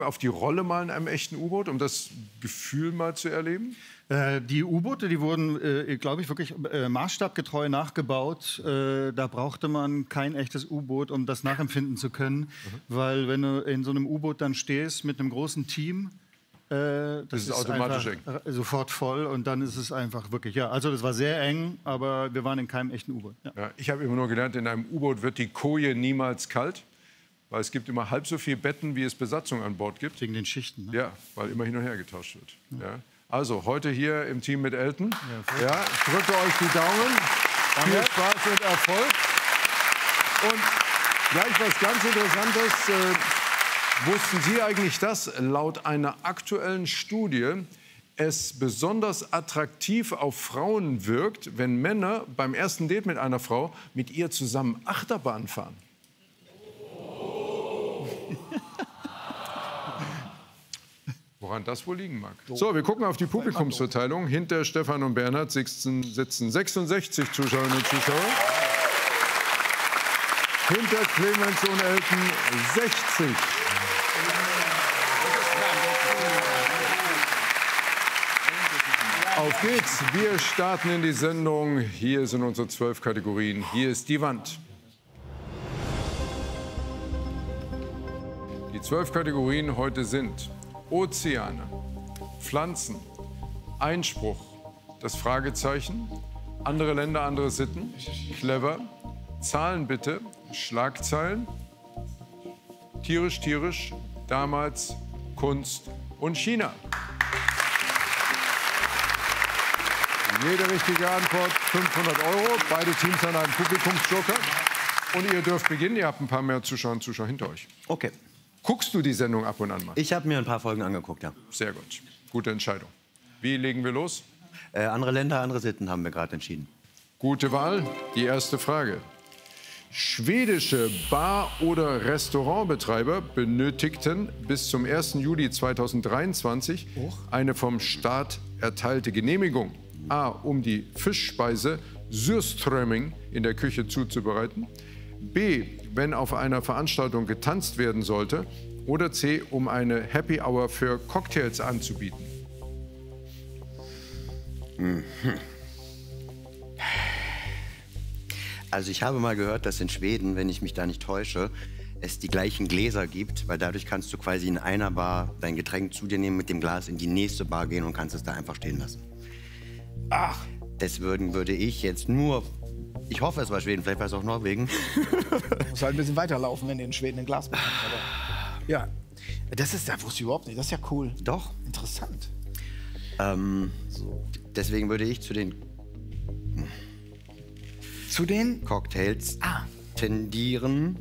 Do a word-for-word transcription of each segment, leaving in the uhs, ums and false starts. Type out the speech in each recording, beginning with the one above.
auf die Rolle mal in einem echten U-Boot, um das Gefühl mal zu erleben? Äh, die U-Boote, die wurden, äh, glaube ich, wirklich äh, maßstabgetreu nachgebaut. Äh, da brauchte man kein echtes U-Boot, um das nachempfinden zu können. Mhm. Weil wenn du in so einem U-Boot dann stehst mit einem großen Team, äh, das, das ist, ist automatisch eng. Sofort voll und dann ist es einfach wirklich, ja. Also das war sehr eng, aber wir waren in keinem echten U-Boot. Ja. Ja, ich habe immer nur gelernt, in einem U-Boot wird die Koje niemals kalt. Weil es gibt immer halb so viele Betten, wie es Besatzung an Bord gibt. Wegen den Schichten, ne? Ja, weil immer hin und her getauscht wird. Ja. Ja. Also, heute hier im Team mit Elton. Ja, ja, ich drücke euch die Daumen. Danke. Viel Spaß und Erfolg. Und gleich was ganz Interessantes. Äh, wussten Sie eigentlich, dass laut einer aktuellen Studie es besonders attraktiv auf Frauen wirkt, wenn Männer beim ersten Date mit einer Frau mit ihr zusammen Achterbahn fahren? Woran das wohl liegen mag. So, wir gucken auf die Publikumsverteilung. Hinter Stefan und Bernhard sitzen, sitzen sechsundsechzig Zuschauerinnen und Zuschauer. Hinter Clemens und Elton sechzig. Auf geht's. Wir starten in die Sendung. Hier sind unsere zwölf Kategorien. Hier ist die Wand. Die zwölf Kategorien heute sind Ozeane, Pflanzen, Einspruch, das Fragezeichen, andere Länder, andere Sitten, clever, Zahlen bitte, Schlagzeilen, tierisch, tierisch, damals, Kunst und China. Jede richtige Antwort fünfhundert Euro. Beide Teams an einem Publikumsjoker. Und ihr dürft beginnen. Ihr habt ein paar mehr Zuschauer und Zuschauer hinter euch. Okay. Guckst du die Sendung ab und an mal? Ich habe mir ein paar Folgen angeguckt, ja. Sehr gut. Gute Entscheidung. Wie legen wir los? Äh, andere Länder, andere Sitten haben wir gerade entschieden. Gute Wahl. Die erste Frage. Schwedische Bar- oder Restaurantbetreiber benötigten bis zum ersten Juli zweitausenddreiundzwanzig eine vom Staat erteilte Genehmigung. A, um die Fischspeise Surströmming in der Küche zuzubereiten. B, wenn auf einer Veranstaltung getanzt werden sollte. Oder C, um eine Happy Hour für Cocktails anzubieten. Mhm. Also ich habe mal gehört, dass in Schweden, wenn ich mich da nicht täusche, es die gleichen Gläser gibt, weil dadurch kannst du quasi in einer Bar dein Getränk zu dir nehmen, mit dem Glas in die nächste Bar gehen und kannst es da einfach stehen lassen. Ach, deswegen würde ich jetzt nur, ich hoffe, es war Schweden, vielleicht war es auch Norwegen. Du musst halt ein bisschen weiterlaufen, wenn du in Schweden ein Glas bekommst. Aber ja, das ist, das wusste ich überhaupt nicht. Das ist ja cool. Doch. Interessant. Ähm, so. Deswegen würde ich zu den zu den Cocktails ah. tendieren.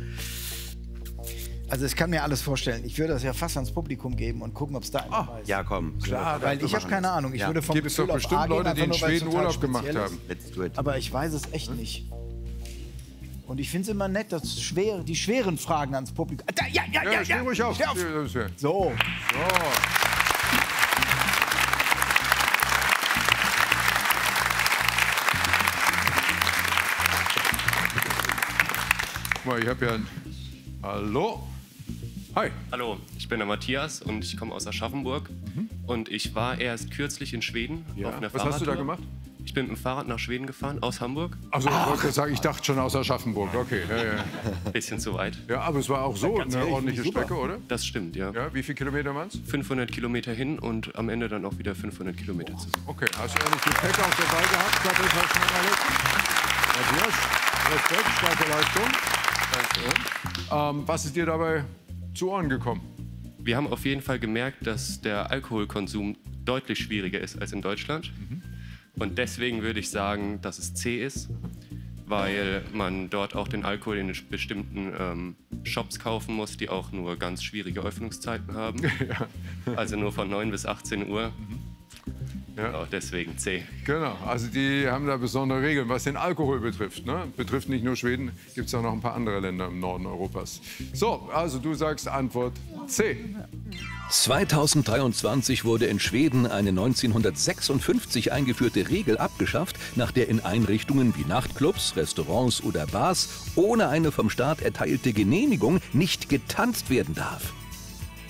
Also ich kann mir alles vorstellen. Ich würde das ja fast ans Publikum geben und gucken, ob es da einer oh, weiß. Ja, komm. Klar, weil ich habe keine Ahnung. Ich ja. würde vom Gibt es doch bestimmt gehen, Leute, die in nur, Schweden Urlaub gemacht haben. Let's do it. Aber ich weiß es echt hm? nicht. Und ich finde es immer nett, dass schwere, die schweren Fragen ans Publikum... Da, ja, ja, ja, ja, ja. Ruhig auf. auf. So. so. Guck mal, ich habe ja ein... Hallo? Hi. Hallo, ich bin der Matthias und ich komme aus Aschaffenburg. Mhm. Und ich war erst kürzlich in Schweden ja. auf einer Was hast du da gemacht? Ich bin mit dem Fahrrad nach Schweden gefahren, aus Hamburg. Also, ich wollte sagen, ich dachte schon aus Aschaffenburg. Okay, ja, ja. Bisschen zu weit. Ja, aber es war auch so eine ehrlich, ordentliche super. Strecke, oder? Das stimmt, ja. Ja, wie viele Kilometer waren es? fünfhundert Kilometer hin und am Ende dann auch wieder fünfhundert Kilometer zurück. Okay, hast du eigentlich Gepäck auch dabei gehabt? Das ist halt schon alles. Matthias, Respekt, starke Leistung. Danke. Ähm, was ist dir dabei zu Ohren gekommen? Wir haben auf jeden Fall gemerkt, dass der Alkoholkonsum deutlich schwieriger ist als in Deutschland. Mhm. Und deswegen würde ich sagen, dass es C ist, weil man dort auch den Alkohol in bestimmten ähm, Shops kaufen muss, die auch nur ganz schwierige Öffnungszeiten haben. Ja. Also nur von neun bis achtzehn Uhr. Mhm. Ja. Genau, deswegen C. Genau, also die haben da besondere Regeln, was den Alkohol betrifft. Ne? Betrifft nicht nur Schweden, gibt es auch noch ein paar andere Länder im Norden Europas. So, also du sagst Antwort C. zweitausenddreiundzwanzig wurde in Schweden eine neunzehnhundertsechsundfünfzig eingeführte Regel abgeschafft, nach der in Einrichtungen wie Nachtclubs, Restaurants oder Bars ohne eine vom Staat erteilte Genehmigung nicht getanzt werden darf.